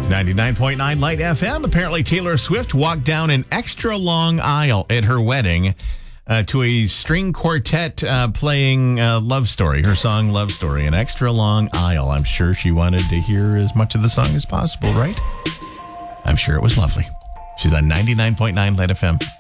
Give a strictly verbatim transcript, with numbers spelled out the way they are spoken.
ninety-nine point nine Light F M. Apparently, Taylor Swift walked down an extra long aisle at her wedding uh, to a string quartet uh, playing uh, Love Story, her song Love Story. An extra long aisle. I'm sure she wanted to hear as much of the song as possible, right? I'm sure it was lovely. She's on ninety-nine point nine Light F M.